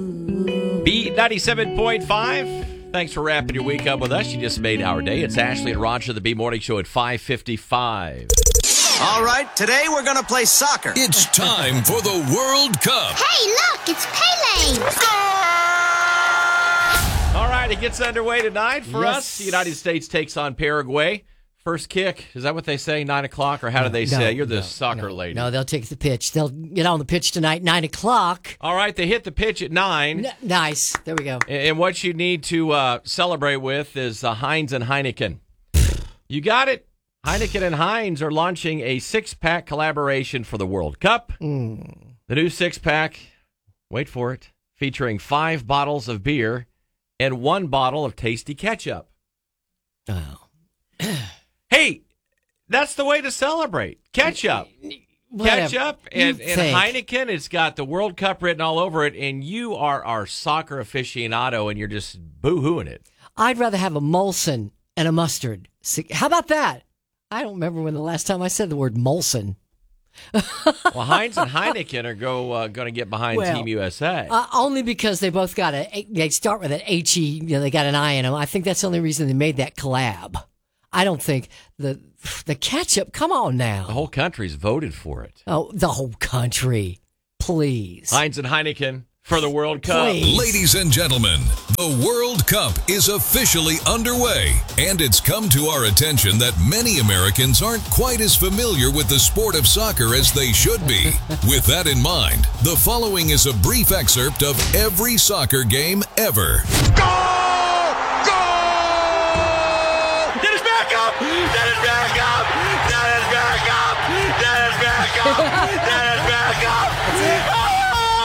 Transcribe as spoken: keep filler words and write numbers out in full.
Beat ninety-seven point five. Thanks for wrapping your week up with us. You just made our day. It's Ashley and Roger, the B Morning Show at five fifty-five. All right, today we're going to play soccer. It's time for the World Cup. Hey, look, it's Pele. All right, it gets underway tonight for Yes. us. The United States takes on Paraguay. First kick, is that what they say, nine o'clock, or how do they No, say? You're the no, soccer no, lady. No, they'll take the pitch. They'll get on the pitch tonight, nine o'clock. All right, they hit the pitch at nine. N- nice. There we go. And what you need to uh, celebrate with is uh, Heinz and Heineken. You got it. Heineken and Heinz are launching a six-pack collaboration for the World Cup. Mm. The new six-pack, wait for it, featuring five bottles of beer and one bottle of tasty ketchup. Oh. Hey, that's the way to celebrate. Ketchup. Whatever. Ketchup and, You and think. Heineken. It's got the World Cup written all over it, and you are our soccer aficionado, and you're just boo-hooing it. I'd rather have a Molson and a mustard. See, how about that? I don't remember when the last time I said the word Molson. Well, Heinz and Heineken are go uh, going to get behind Well, Team U S A. Uh, only because they both got a, they start with an H E, you know, they got an I in them. I think that's the only reason they made that collab. I don't think the the ketchup, come on now. the whole country's voted for it. Oh, the whole country. Please. Heinz and Heineken for the World Cup. Please. Ladies and gentlemen, the World Cup is officially underway, and it's come to our attention that many Americans aren't quite as familiar with the sport of soccer as they should be. With that in mind, the following is a brief excerpt of every soccer game ever. Dennis Bergkamp! Dennis Bergkamp! Dennis Bergkamp! Dennis Bergkamp! Dennis Bergkamp!